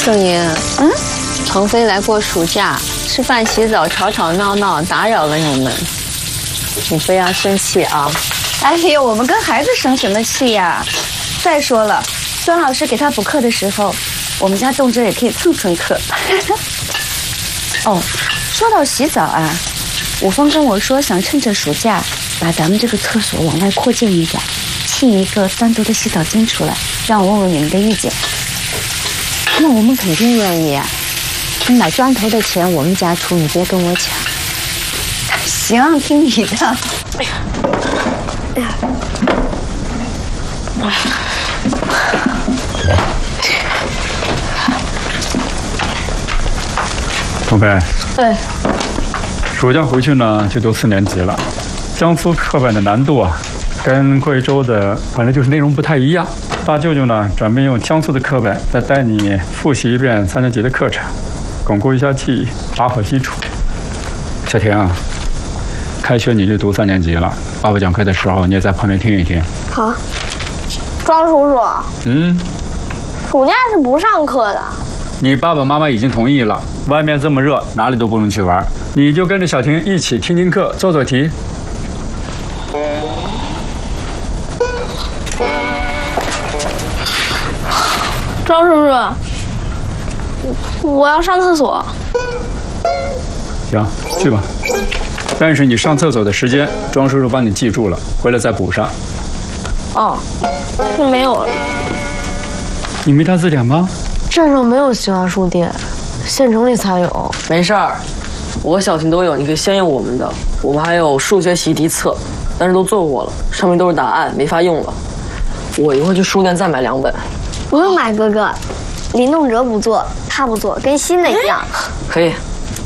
盛言，腾飞来过暑假，吃饭洗澡吵吵闹闹，打扰了你们，你不要生气啊！ 哎呦，我们跟孩子生什么气呀？再说了，孙老师给他补课的时候，我们家动辄也可以蹭蹭课。哦，说到洗澡啊，武峰跟我说想趁着暑假把咱们这个厕所往外扩建一点，砌一个单独的洗澡间出来，让我问问你们的意见。 那我们肯定愿意啊！你买砖头的钱我们家出，你别跟我抢。 行，听你的。哎呀，哎呀， 腾飞， 对， 暑假回去呢就读4年级了。江苏课本的难度啊，跟贵州的反正就是内容不太一样。大舅舅呢准备用江苏的课本再带你复习一遍3年级的课程，巩固一下记忆，打好基础。小婷啊，开学你就读3年级了，爸爸讲课的时候你也在旁边听一听。 好，庄叔叔，暑假是不上课的。 你爸爸妈妈已经同意了，外面这么热，哪里都不能去玩，你就跟着小婷一起听听课，做做题。 庄叔叔，我要上厕所。 行，去吧。但是你上厕所的时间，庄叔叔帮你记住了，回来再补上。 哦，是没有了。 你没带字典吗？ 镇上没有新华书店，县城里才有。 没事儿，我和小婷都有，你可以先用我们的。我们还有数学习题册，但是都做过了，上面都是答案，没法用了。我一会儿去书店再买2本。 不用买，哥哥，林动辄不做，他不做，跟新的一样。 可以。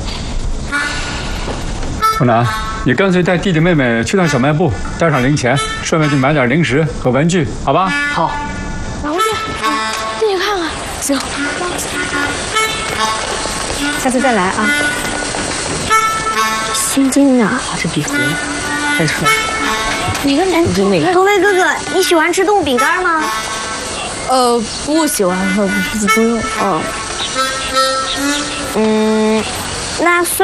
湖南，你干脆带弟弟妹妹去趟小卖部，带上零钱，顺便去买点零食和文具，好吧？ 好。 拿回去，进去看看。 行，下次再来啊。 心经啊， 这笔盒，太丑了。 哪个？ 就那个。 腾飞哥哥，你喜欢吃动物饼干吗？ 不喜欢，不用。 那